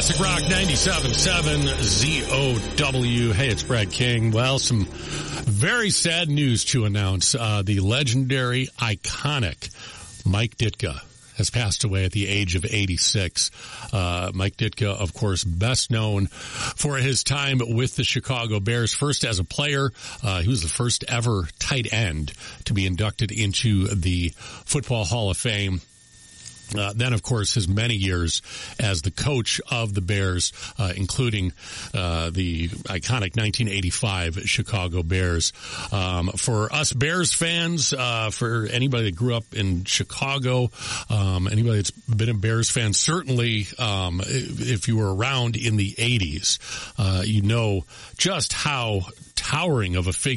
Classic Rock 97.7 ZOW. Hey, it's Brad King. Well, some very sad news to announce. The legendary, iconic Mike Ditka has passed away at the age of 86. Mike Ditka, of course, best known for his time with the Chicago Bears. First as a player, he was the first ever tight end to be inducted into the Football Hall of Fame. Then, of course, his many years as the coach of the Bears, including the iconic 1985 Chicago Bears. For us Bears fans, for anybody that grew up in Chicago, anybody that's been a Bears fan, certainly if you were around in the 80s, you know just how towering of a figure